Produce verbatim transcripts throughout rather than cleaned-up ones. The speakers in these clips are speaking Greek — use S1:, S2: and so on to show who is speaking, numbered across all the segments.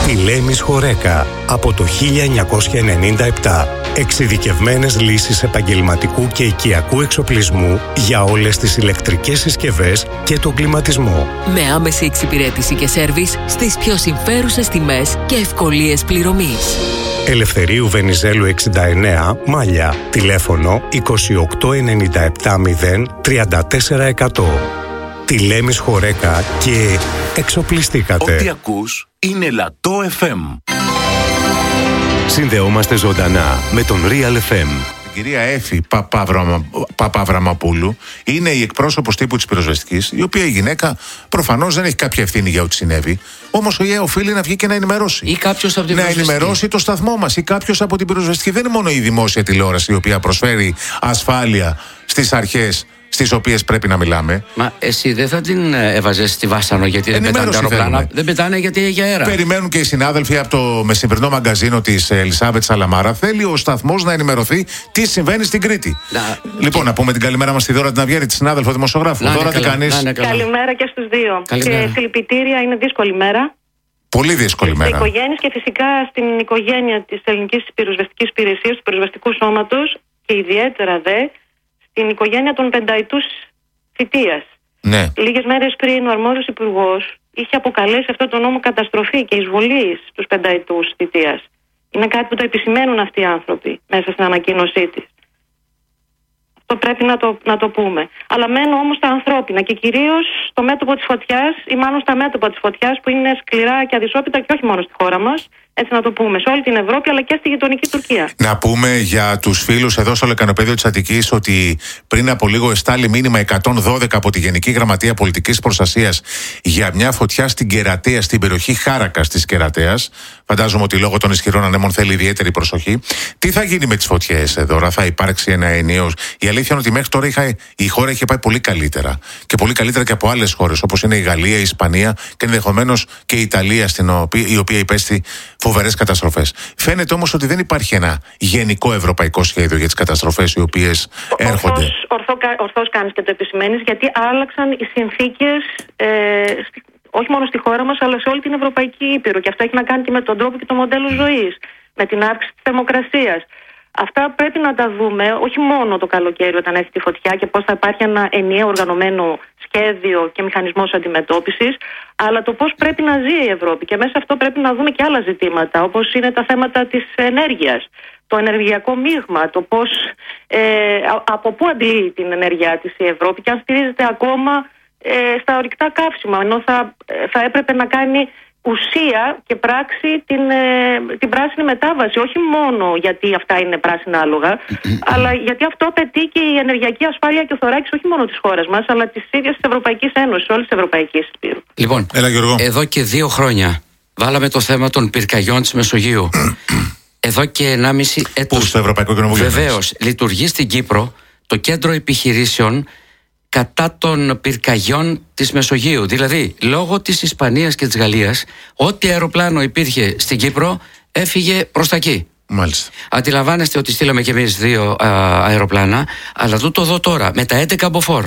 S1: Τη Λέμις Χορέκα από το χίλια εννιακόσια ενενήντα επτά. Εξειδικευμένες λύσεις επαγγελματικού και οικιακού εξοπλισμού για όλες τις ηλεκτρικές συσκευές και τον κλιματισμό.
S2: Με άμεση εξυπηρέτηση και σέρβις στις πιο συμφέρουσες τιμές και ευκολίες πληρωμής.
S1: Ελευθερίου Βενιζέλου εξήντα εννέα, Μάλια. Τηλέφωνο είκοσι οκτώ ενενήντα επτά μηδέν τριάντα τέσσερα εκατό. Τη Λέμις Χορέκα και εξοπλιστήκατε.
S3: Ό,τι ακούς είναι Λατό εφ εμ.
S1: Συνδεόμαστε ζωντανά με τον Real εφ εμ.
S4: Η κυρία Έφη Παπαβραμαπούλου είναι η εκπρόσωπος τύπου της πυροσβεστικής, η οποία η γυναίκα προφανώς δεν έχει κάποια ευθύνη για ό,τι συνέβη. Όμως ο ΙΕ οφείλει να βγει και να ενημερώσει.
S5: Ή κάποιος από την
S4: να
S5: πυροσβεστική.
S4: ενημερώσει το σταθμό μας ή κάποιος από την πυροσβεστική. Δεν είναι μόνο η δημόσια τηλεόραση η οποία προσφέρει ασφάλεια στις αρχές στις οποίες πρέπει να μιλάμε.
S5: Μα εσύ δεν θα την έβαζες στη Βάσανο γιατί δεν πετάνε τα αεροπλάνα? Δεν πετάνε γιατί έχει αέρα.
S4: Περιμένουν και οι συνάδελφοι από το μεσημερινό μαγκαζίνο της Ελισάβετ Σαλαμάρα. Θέλει ο σταθμός να ενημερωθεί τι συμβαίνει στην Κρήτη. Να, λοιπόν, και... να πούμε την καλημέρα μας στη Δώρα την Αυγέρη, τη συνάδελφο δημοσιογράφου.
S5: Να,
S4: Δώρα,
S5: τι κάνεις?
S6: Καλημέρα και στους δύο.
S5: Καλημέρα.
S6: Και συλληπιτήρια, είναι δύσκολη μέρα.
S4: Πολύ δύσκολη μέρα.
S6: Στις οικογένειες και φυσικά στην οικογένεια της Ελληνικής Πυροσβεστικής Υπηρεσίας, του Πυροσβεστικού Σώματος και ιδιαίτερα δε στην οικογένεια των πενταετούς θητείας.
S4: Ναι.
S6: Λίγες μέρες πριν ο αρμόδιος υπουργός είχε αποκαλέσει αυτό το νόμο καταστροφή και εισβολή στους πενταετούς θητείας. Είναι κάτι που το επισημαίνουν αυτοί οι άνθρωποι μέσα στην ανακοίνωσή της. Αυτό πρέπει να το, να το πούμε. Αλλά μένω όμως στα ανθρώπινα και κυρίως στο μέτωπο της φωτιάς ή μάλλον στα μέτωπα της φωτιάς που είναι σκληρά και αδυσόπιτα και όχι μόνο στη χώρα μας. Έτσι να το πούμε, σε όλη την Ευρώπη αλλά και στη γειτονική Τουρκία.
S4: Να πούμε για τους φίλους εδώ στο λεκανοπέδιο της Αττικής ότι πριν από λίγο εστάλει μήνυμα εκατόν δώδεκα από τη Γενική Γραμματεία Πολιτικής Προστασίας για μια φωτιά στην Κερατέα, στην περιοχή Χάρακας της Κερατέας. Φαντάζομαι ότι λόγω των ισχυρών ανέμων θέλει ιδιαίτερη προσοχή. Τι θα γίνει με τις φωτιές εδώ, θα υπάρξει ένα ενιαίο? Η αλήθεια είναι ότι μέχρι τώρα είχα, η χώρα είχε πάει πολύ καλύτερα. Και πολύ καλύτερα και από άλλες χώρες όπως είναι η Γαλλία, η Ισπανία και ενδεχομένως και η Ιταλία, στην οποία, η οποία υπέστη φοβερές καταστροφές. Φαίνεται όμως ότι δεν υπάρχει ένα γενικό ευρωπαϊκό σχέδιο για τις καταστροφές οι οποίες έρχονται.
S6: Ορθώς, ορθώ, ορθώς κάνεις και το επισημαίνεις, γιατί άλλαξαν οι συνθήκες ε, όχι μόνο στη χώρα μας αλλά σε όλη την Ευρωπαϊκή Ήπειρο. Και αυτό έχει να κάνει και με τον τρόπο και το μοντέλο ζωής, με την αύξηση της θερμοκρασίας. Αυτά πρέπει να τα δούμε όχι μόνο το καλοκαίρι όταν έχει τη φωτιά και πώς θα υπάρχει ένα ενιαίο οργανωμένο σχέδιο και μηχανισμός αντιμετώπισης, αλλά το πώς πρέπει να ζει η Ευρώπη. Και μέσα σε αυτό πρέπει να δούμε και άλλα ζητήματα, όπως είναι τα θέματα της ενέργειας, το ενεργειακό μείγμα, το πώς, ε, από πού αντλεί την ενέργειά της η Ευρώπη και αν στηρίζεται ακόμα ε, στα ορυκτά καύσιμα, ενώ θα, θα έπρεπε να κάνει ουσία και πράξη την, ε, την πράσινη μετάβαση, όχι μόνο γιατί αυτά είναι πράσινα άλογα, αλλά γιατί αυτό απαιτεί και η ενεργειακή ασφάλεια και ο θωράκης όχι μόνο της χώρας μας, αλλά της ίδιας της Ευρωπαϊκής Ένωσης, όλης της Ευρωπαϊκής Υπήρου.
S5: Λοιπόν,
S4: Έλα,
S5: εδώ και δύο χρόνια βάλαμε το θέμα των πυρκαγιών της Μεσογείου. Εδώ και ενάμιση έτος.
S4: Πού στο Ευρωπαϊκό Κοινοβούλιο?
S5: Βεβαίως, λειτουργεί στην Κύπρο το κέντρο επιχειρήσεων κατά των πυρκαγιών της Μεσογείου. Δηλαδή, λόγω της Ισπανίας και της Γαλλίας, ό,τι αεροπλάνο υπήρχε στην Κύπρο έφυγε προς τα εκεί.
S4: Μάλιστα.
S5: Αντιλαμβάνεστε ότι στείλαμε και εμείς δύο α, αεροπλάνα, αλλά τούτο εδώ τώρα, με τα έντεκα μποφόρ.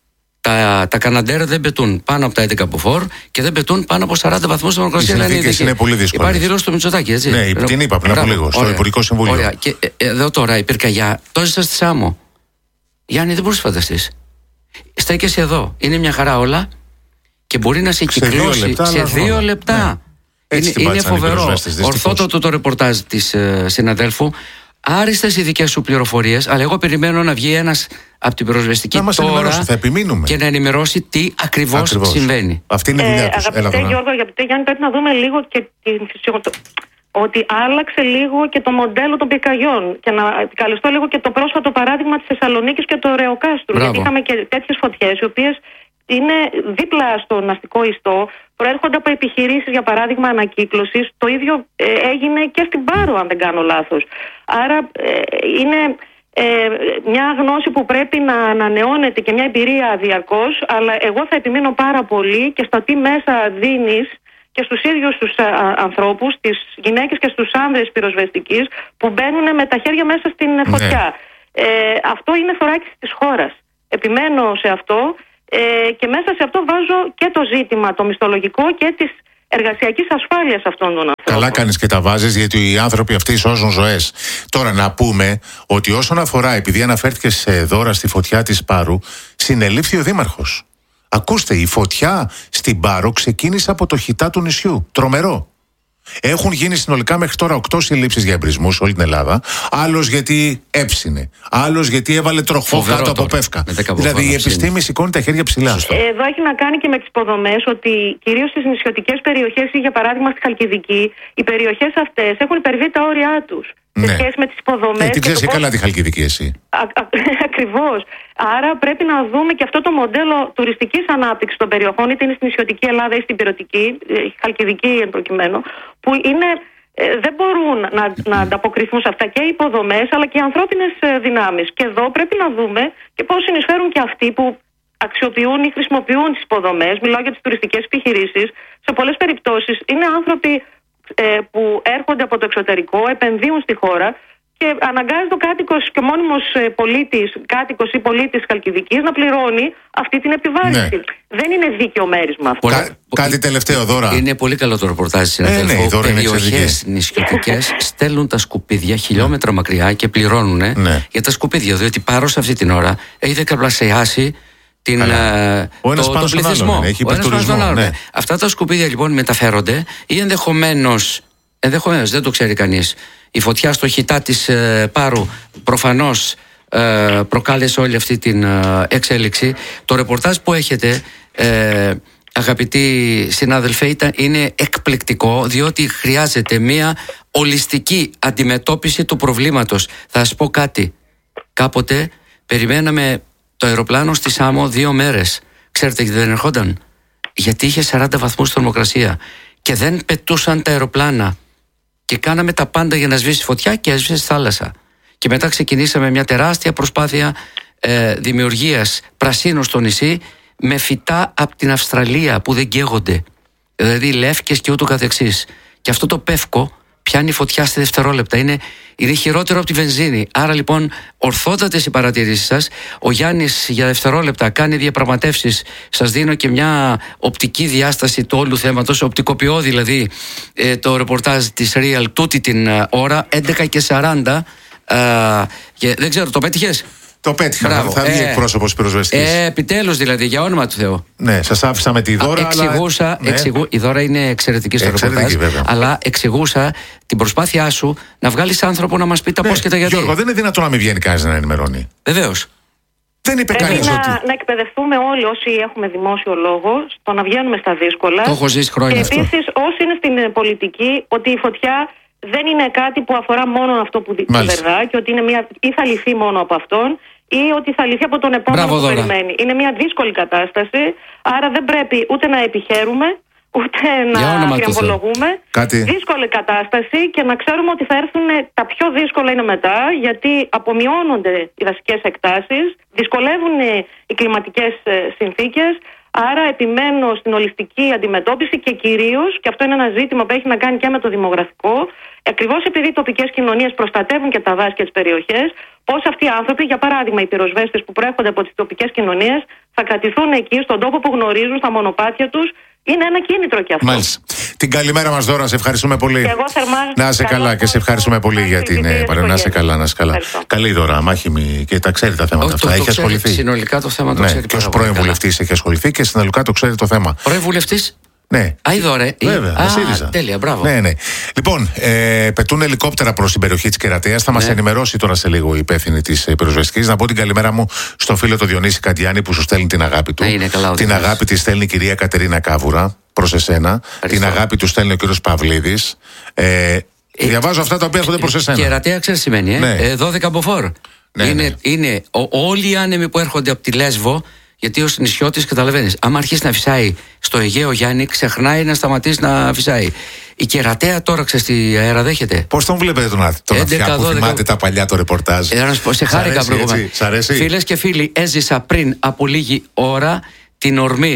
S5: Τα, τα Καναντέρ δεν πετούν πάνω από τα έντεκα μποφόρ και δεν πετούν πάνω από σαράντα βαθμούς θερμοκρασία.
S4: Οι συνθήκες είναι πολύ δύσκολες.
S5: Υπάρχει δηλώση του Μητσοτάκη, έτσι.
S4: Ναι, την είπα πριν από λίγο, στο
S5: ωραία,
S4: Υπουργικό Συμβούλιο.
S5: Ωραία. Και ε, εδώ τώρα η πυρκαγιά, το ζήσα στη Σάμο. Γιάννη, δεν μπορείς να φανταστείς. Στέκεσαι εδώ. Είναι μια χαρά όλα και μπορεί να σε κυκλώσει σε δύο λεπτά. Σε δύο λεπτά.
S4: Ναι.
S5: Είναι, είναι φοβερό. Ορθότατο το ρεπορτάζ της ε, συναδέλφου. Άριστες οι δικές σου πληροφορίες, αλλά εγώ περιμένω να βγει ένας από την πυροσβεστική τώρα
S4: θα επιμείνουμε.
S5: Και να ενημερώσει τι ακριβώς, ακριβώς συμβαίνει.
S4: Αυτή είναι η δουλειά τους.
S6: Αγαπητέ Γιώργο, αγαπητέ Γιάννη, πρέπει να δούμε λίγο και την φυσιογνωμία. Ότι άλλαξε λίγο και το μοντέλο των πυρκαγιών. Και να επικαλεστώ λίγο και το πρόσφατο παράδειγμα της Θεσσαλονίκης και του Ρεοκάστρου. Γιατί είχαμε και τέτοιες φωτιές, οι οποίες είναι δίπλα στον αστικό ιστό, προέρχονται από επιχειρήσεις, για παράδειγμα, ανακύκλωσης. Το ίδιο ε, έγινε και στην Πάρο, αν δεν κάνω λάθος. Άρα ε, είναι ε, μια γνώση που πρέπει να ανανεώνεται και μια εμπειρία διαρκώς. Αλλά εγώ θα επιμείνω πάρα πολύ και στα τι μέσα δίνεις και στους ίδιους τους α, ανθρώπους, τις γυναίκες και στους άνδρες πυροσβεστικής που μπαίνουν με τα χέρια μέσα στην φωτιά. Ναι. Ε, αυτό είναι θωράκιση της χώρας. Επιμένω σε αυτό ε, και μέσα σε αυτό βάζω και το ζήτημα το μισθολογικό και της εργασιακής ασφάλειας αυτών των ανθρώπων.
S4: Καλά κάνεις και τα βάζεις, γιατί οι άνθρωποι αυτοί σώζουν ζωές. Τώρα να πούμε ότι όσον αφορά, επειδή αναφέρθηκε σε δώρα στη φωτιά της Πάρου, συνελήφθη ο δήμαρχος. Ακούστε, η φωτιά στην Πάρο ξεκίνησε από το χιτά του νησιού. Τρομερό. Έχουν γίνει συνολικά μέχρι τώρα οκτώ συλλήψεις για εμπρισμούς σε όλη την Ελλάδα. Άλλος γιατί έψινε. Άλλος γιατί έβαλε τροχό κάτω από πεύκα. Δηλαδή η επιστήμη σηκώνει τα χέρια ψηλά.
S6: Εδώ έχει να κάνει και με τις υποδομές, ότι κυρίως στις νησιωτικές περιοχές ή για παράδειγμα στη Χαλκιδική, οι περιοχές αυτές έχουν υπερβεί τα όρια τους. Σε σχέση με τις υποδομές.
S4: Ε, την ξέρεις καλά τη Χαλκιδική εσύ.
S6: Ακριβώς. Άρα πρέπει να δούμε και αυτό το μοντέλο τουριστικής ανάπτυξης των περιοχών, είτε είναι στην νησιωτική Ελλάδα ή στην υπηρετική, η Χαλκιδική εν προκειμένου, που είναι, ε, δεν μπορούν να, να ανταποκριθούν σε αυτά και οι υποδομές αλλά και οι ανθρώπινες δυνάμεις. Και εδώ πρέπει να δούμε και πώς συνεισφέρουν και αυτοί που αξιοποιούν ή χρησιμοποιούν τις υποδομές. Μιλάω για τις τουριστικές επιχειρήσεις. Σε πολλές περιπτώσεις είναι άνθρωποι ε, που έρχονται από το εξωτερικό, επενδύουν στη χώρα και αναγκάζεται ο κάτοικος και μόνιμος πολίτης, κάτοικος ή πολίτης Χαλκιδικής να πληρώνει αυτή την επιβάρυνση. Ναι. Δεν είναι δίκαιο μέρισμα αυτό.
S4: Κα, κάτι τελευταίο, Δώρα.
S5: Είναι πολύ καλό το ρεπορτάζ, συναδέλφο.
S4: Ε, ναι, Δώρα,
S5: περιοχές νησιωτικές στέλνουν τα σκουπίδια χιλιόμετρα μακριά και πληρώνουν ναι. για τα σκουπίδια. Διότι Πάρο σε αυτή την ώρα έχει δεκαπλασιάσει την, ε,
S4: ο ένας
S5: το,
S4: πάνω
S5: το πληθυσμό.
S4: Άλλον, έχει υπερτουρισμό. Ναι.
S5: Αυτά τα σκουπίδια λοιπόν μεταφέρονται ή ενδεχομένως, ενδεχομένως δεν το ξέρει κανείς. Η φωτιά στο χιτά της ε, Πάρου προφανώς ε, προκάλεσε όλη αυτή την ε, εξέλιξη. Το ρεπορτάζ που έχετε, ε, αγαπητοί συνάδελφοι, ήταν, είναι εκπληκτικό, διότι χρειάζεται μια ολιστική αντιμετώπιση του προβλήματος. Θα σας πω κάτι. Κάποτε περιμέναμε το αεροπλάνο στη Σάμο δύο μέρες. Ξέρετε γιατί δεν ερχόταν? Γιατί είχε σαράντα βαθμούς θερμοκρασία και δεν πετούσαν τα αεροπλάνα. Και κάναμε τα πάντα για να σβήσει φωτιά και έσβησε στη θάλασσα. Και μετά ξεκινήσαμε μια τεράστια προσπάθεια ε, δημιουργίας πρασίνου στο νησί με φυτά από την Αυστραλία που δεν καίγονται. Δηλαδή λεύκες και ούτω καθεξής. Και αυτό το πεύκο πιάνει φωτιά στη δευτερόλεπτα. Είναι, είναι χειρότερο από τη βενζίνη. Άρα λοιπόν ορθότατες οι παρατηρήσεις σας. Ο Γιάννης για δευτερόλεπτα κάνει διαπραγματεύσεις. Σας δίνω και μια οπτική διάσταση του όλου θέματος. Οπτικοποιώ δηλαδή ε, το ρεπορτάζ της Real τούτη την uh, ώρα έντεκα και σαράντα. Uh, και δεν ξέρω, το πέτυχες?
S4: Το πέτυχα. Μπράβο. Θα βγει ε, εκπρόσωπος πυροσβεστής.
S5: Ε, επιτέλους δηλαδή, για όνομα του Θεού.
S4: Ναι, σας άφησα με τη Δώρα.
S5: Εξηγούσα, αλλά... εξηγού... ναι. Η Δώρα είναι εξαιρετική στο ρεπορτάζ. Αλλά εξηγούσα την προσπάθειά σου να βγάλεις άνθρωπο να μας πει τα ναι, πώς και τα γιατί.
S4: Γιώργο, δεν είναι δυνατόν να μην βγαίνει κανείς να ενημερώνει.
S5: Βεβαίως.
S4: Δεν είπε
S6: Πρέπει
S4: κανείς
S6: να,
S4: ότι...
S6: να εκπαιδευτούμε όλοι όσοι έχουμε δημόσιο λόγο στο να βγαίνουμε στα δύσκολα.
S5: Το έχω ζήσει χρόνια.
S6: Και επίσης όσοι είναι στην πολιτική, ότι η φωτιά δεν είναι κάτι που αφορά μόνο αυτό που κυβερνά και ότι είναι μια... ή θα λυθεί μόνο από αυτόν ή ότι θα λυθεί από τον επόμενο που περιμένει. Είναι μια δύσκολη κατάσταση, άρα δεν πρέπει ούτε να επιχαίρουμε, ούτε να διαβολογούμε.
S4: Κάτι...
S6: Δύσκολη κατάσταση και να ξέρουμε ότι θα έρθουν τα πιο δύσκολα είναι μετά, γιατί απομειώνονται οι δασικές εκτάσεις, δυσκολεύουν οι κλιματικές συνθήκες. Άρα επιμένω στην ολιστική αντιμετώπιση και κυρίως, και αυτό είναι ένα ζήτημα που έχει να κάνει και με το δημογραφικό, ακριβώς επειδή οι τοπικές κοινωνίες προστατεύουν και τα δάση και τις περιοχές, πώς αυτοί οι άνθρωποι, για παράδειγμα οι πυροσβέστες που προέρχονται από τις τοπικές κοινωνίες, θα κρατηθούν εκεί στον τόπο που γνωρίζουν, στα μονοπάτια τους. Είναι ένα κίνητρο και αυτό.
S4: Μάλιστα. Την καλημέρα μας, Δώρα, σε ευχαριστούμε πολύ.
S6: Και εγώ θερμά.
S4: Να είσαι καλά και σε ευχαριστούμε πολύ για την παρέμβαση. Να είσαι καλά, να είσαι καλά. Καλή Δώρα, μάχημη και τα ξέρει τα θέματα αυτά. Έχει ασχοληθεί.
S5: Συνολικά το θέμα το
S4: ναι,
S5: ξέρει.
S4: Και ως πρώην βουλευτής έχει ασχοληθεί και συνολικά το ξέρει το θέμα.
S5: Πρώην βουλευτής.
S4: Ναι.
S5: Αιδωρέ.
S4: Βέβαια,
S5: Α,
S4: ΣΥΡΙΖΑ.
S5: Τέλεια, μπράβο.
S4: Ναι, ναι. Λοιπόν, ε, πετούν ελικόπτερα προς την περιοχή της Κερατέας. Θα ναι. μας ενημερώσει τώρα σε λίγο η υπεύθυνη της πυροσβεστικής. Να πω την καλημέρα μου στον φίλο του Διονύση Καντιάνη που σου στέλνει την αγάπη του.
S5: Ναι, είναι καλά,
S4: την αγάπη τη στέλνει η κυρία Κατερίνα Κάβουρα προς εσένα. Ευχαριστώ. Την αγάπη του στέλνει ο κύριος Παυλίδης. Ε, ε, διαβάζω αυτά τα οποία έρχονται προς εσένα.
S5: Κερατέα, ξέρεις σημαίνει, ε? Ναι. Ε, δώδεκα μποφόρ.
S4: Ναι,
S5: είναι
S4: ναι.
S5: είναι ο, όλοι οι άνεμοι που έρχονται από τη Λέσβο. Γιατί ως νησιώτης καταλαβαίνεις, άμα αρχίσει να φυσάει στο Αιγαίο, Γιάννη, ξεχνάει να σταματήσει να φυσάει. Η Κερατέα τώρα ξέρεις τι αέρα δέχεται.
S4: Πώς τον βλέπετε τον αυτιά που θυμάται τα παλιά το ρεπορτάζ?
S5: Ε, να σου πω, σε χάρηκα προηγούμενα. Φίλες και φίλοι, έζησα πριν από λίγη ώρα την ορμή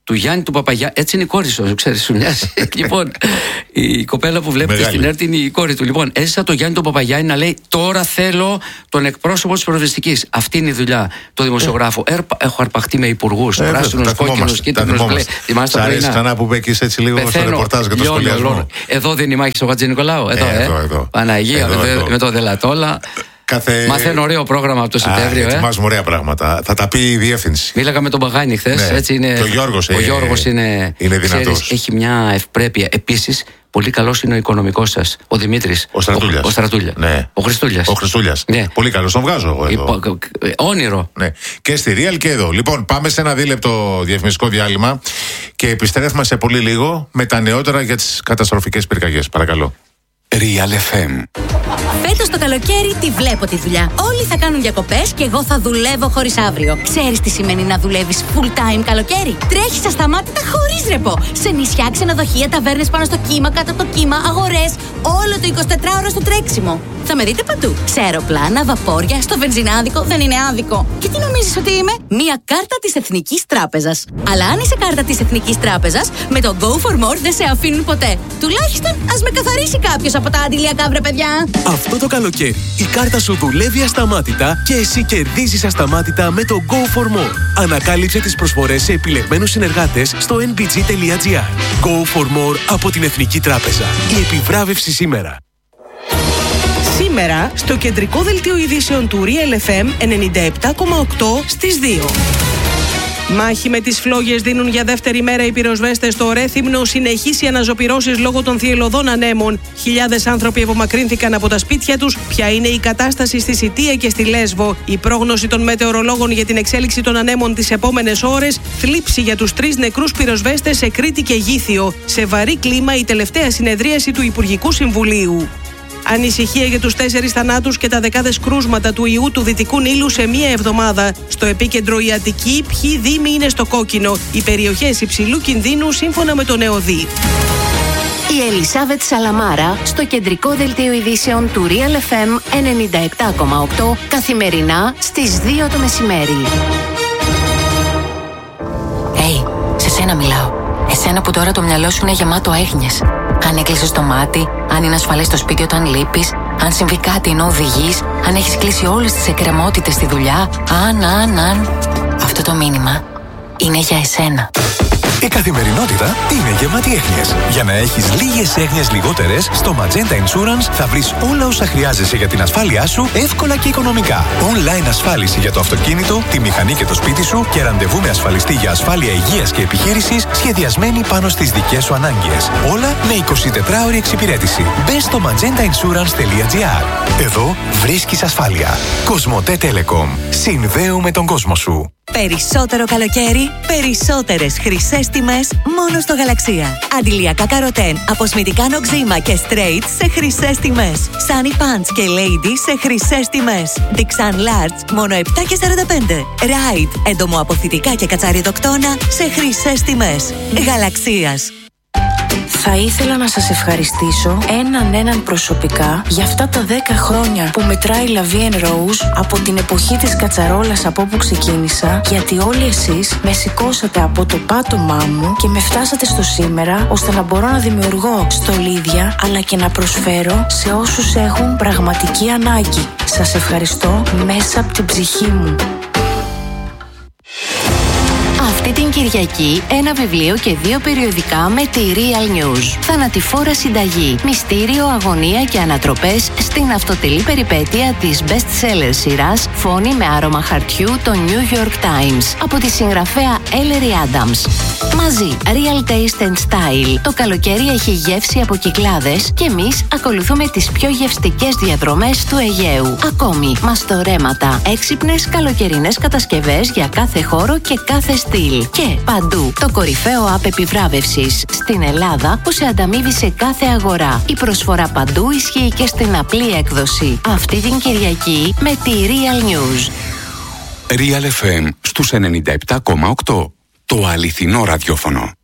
S5: του Γιάννη του Παπαγιά. Έτσι είναι η κόρη σου, ξέρει, σου μοιάζει. Λοιπόν, η κοπέλα που βλέπετε στην ΕΡΤ είναι η κόρη του. Λοιπόν, έζησα το Γιάννη του Παπαγιά να λέει: τώρα θέλω τον εκπρόσωπο τη πυροσβεστικής. Αυτή είναι η δουλειά του δημοσιογράφου. Ε. Έχω αρπαχτεί με υπουργούς,
S4: ε,
S5: πράσινους, κόκκινους, κίτρινους, μπλε.
S4: Σ' αρέσει ξανά που μπήκες έτσι λίγο Πεθαίνω, στο ρεπορτάζ για το σχολιασμό.
S5: Εδώ δεν η μάχη στο Χατζη Νικολάου. Εδώ,
S4: ε,
S5: ε.
S4: εδώ, εδώ.
S5: Παναγία,
S4: εδώ,
S5: εδώ. με το Δελατόλα.
S4: Κάθε...
S5: Μαθαίνω ωραίο πρόγραμμα από το Σεπτέμβριο.
S4: Ετοιμάζουμε ωραία πράγματα. Θα τα πει η διεύθυνση.
S5: Μίλαγα με τον Παγάνη χθες.
S4: Ναι.
S5: Είναι...
S4: Ο Γιώργος,
S5: ο Γιώργος είναι,
S4: είναι δυνατός.
S5: Έχει μια ευπρέπεια. Επίσης, πολύ καλός είναι ο οικονομικός σας, ο Δημήτρης.
S4: Ο Στρατούλιας.
S5: Ο, ο, Στρατούλια.
S4: Ναι.
S5: Ο Χριστούλιας.
S4: Ο Χριστούλιας. Ναι. Πολύ καλός, τον βγάζω εγώ εδώ.
S5: Υπο... Όνειρο.
S4: Ναι. Και στη Real και εδώ. Λοιπόν, πάμε σε ένα δίλεπτο διαφημιστικό διάλειμμα και επιστρέφουμε σε πολύ λίγο με τα νεότερα για τις καταστροφικές πυρκαγιές. Παρακαλώ.
S7: Real εφ εμ.
S8: Φέτος το καλοκαίρι τη βλέπω τη δουλειά. Όλοι θα κάνουν διακοπές και εγώ θα δουλεύω χωρίς αύριο. Ξέρεις τι σημαίνει να δουλεύεις full time καλοκαίρι? Τρέχεις ασταμάτητα χωρίς ρεπό. Σε νησιά, ξενοδοχεία, ταβέρνες πάνω στο κύμα, κάτω από το κύμα, αγορές. Όλο το εικοσιτετράωρο στο τρέξιμο. Θα με δείτε παντού. Σε αεροπλάνα, βαπόρια, στο βενζινάδικο. Δεν είναι άδικο. Και τι νομίζεις ότι είμαι? Μία κάρτα της Εθνικής Τράπεζας. Αλλά αν είσαι κάρτα της Εθνικής Τράπεζας, με το Go for More δεν σε αφήνουν ποτέ. Τουλάχιστον ας με καθαρίσει κάποιος από τα αντιλιακά, βρε παιδιά.
S7: Αυτό το καλοκαίρι η κάρτα σου δουλεύει ασταμάτητα και εσύ κερδίζεις ασταμάτητα με το Go for More. Ανακάλυψε τις προσφορές σε επιλεγμένους συνεργάτες στο εν μπι τζι τελεία τζι άρ. Go for More από την Εθνική Τράπεζα. Η επιβράβευση σήμερα.
S9: Σήμερα στο κεντρικό δελτίο ειδήσεων του Real εφ εμ ενενήντα επτά κόμμα οκτώ στις δύο. Μάχη με τις φλόγες δίνουν για δεύτερη μέρα οι πυροσβέστες στο Ρέθυμνο. Συνεχής οι αναζωπυρώσεις λόγω των θυελλωδών ανέμων. Χιλιάδες άνθρωποι απομακρύνθηκαν από τα σπίτια τους. Ποια είναι η κατάσταση στη Σιτία και στη Λέσβο? Η πρόγνωση των μετεωρολόγων για την εξέλιξη των ανέμων τις επόμενες ώρες. Θλίψη για τους τρεις νεκρούς πυροσβέστες σε Κρήτη και Γήθιο. Σε βαρύ κλίμα η τελευταία συνεδρίαση του Υπουργικού Συμβουλίου. Ανησυχία για τους τέσσερις θανάτους και τα δεκάδες κρούσματα του ιού του Δυτικού Νείλου σε μία εβδομάδα. Στο επίκεντρο η Αττική, ποιοι δήμοι είναι στο κόκκινο. Οι περιοχές υψηλού κινδύνου σύμφωνα με τον ΕΟΔΗ.
S8: Η Ελισάβετ Σαλαμάρα στο κεντρικό δελτίο ειδήσεων του Real εφ εμ ενενήντα επτά κόμμα οκτώ καθημερινά στις δύο το μεσημέρι.
S10: Hey, σε σένα μιλάω. Εσένα που τώρα το μυαλό σου είναι γεμάτο έγνοιες. Αν έκλεισες το μάτι, αν είναι ασφαλές στο σπίτι όταν λείπεις, αν συμβεί κάτι ενώ οδηγείς, αν έχεις κλείσει όλες τις εκκρεμότητες στη δουλειά, αν, αν, αν. Αυτό το μήνυμα είναι για εσένα.
S7: Η καθημερινότητα είναι γεμάτη έγνοιες. Για να έχεις λίγες έγνοιες λιγότερες, στο Magenta Insurance θα βρεις όλα όσα χρειάζεσαι για την ασφάλειά σου εύκολα και οικονομικά. Online ασφάλιση για το αυτοκίνητο, τη μηχανή και το σπίτι σου και ραντεβού με ασφαλιστή για ασφάλεια υγείας και επιχείρησης σχεδιασμένη πάνω στις δικές σου ανάγκες. Όλα με εικοσιτετράωρη εξυπηρέτηση. Μπες στο magenta insurance τελεία τζι άρ. Εδώ βρίσκεις ασφάλεια. Κοσμοτέ Telecom. Συνδέουμε τον κόσμο σου.
S11: Περισσότερο καλοκαίρι, περισσότερες χρυσές τιμές μόνο στο Γαλαξία. Αντιλιακά καροτέν, αποσμητικά νοξίμα και straight σε χρυσές τιμές. Sunny Pants και Lady σε χρυσές τιμές. Dixan Large μόνο επτά και σαράντα πέντε. Ride, εντομοαποθητικά και κατσαριδοκτώνα σε χρυσές τιμές. Γαλαξίας.
S10: Θα ήθελα να σας ευχαριστήσω έναν έναν προσωπικά για αυτά τα δέκα χρόνια που μετράει La Vie en Rose από την εποχή της κατσαρόλας από όπου ξεκίνησα, γιατί όλοι εσείς με σηκώσατε από το πάτωμά μου και με φτάσατε στο σήμερα ώστε να μπορώ να δημιουργώ στολίδια αλλά και να προσφέρω σε όσους έχουν πραγματική ανάγκη. Σας ευχαριστώ μέσα από την ψυχή μου.
S8: Αυτή την Κυριακή ένα βιβλίο και δύο περιοδικά με τη Real News. Θανατηφόρα συνταγή, μυστήριο, αγωνία και ανατροπές στην αυτοτελή περιπέτεια της best-seller σειράς Φόνη με άρωμα χαρτιού το New York Times από τη συγγραφέα Ellery Adams. Μαζί, Real Taste and Style. Το καλοκαίρι έχει γεύση από Κυκλάδες και εμείς ακολουθούμε τις πιο γευστικές διαδρομές του Αιγαίου. Ακόμη, μαστορέματα, έξυπνες καλοκαιρινές κατασκευές για κάθε χώρο και κάθε στυλ. Και παντού το κορυφαίο app επιβράβευσης στην Ελλάδα που σε ανταμείβει σε κάθε αγορά. Η προσφορά παντού ισχύει και στην απλή έκδοση. Αυτή την Κυριακή με τη Real News.
S7: Real εφ εμ στους ενενήντα επτά κόμμα οκτώ. Το αληθινό ραδιόφωνο.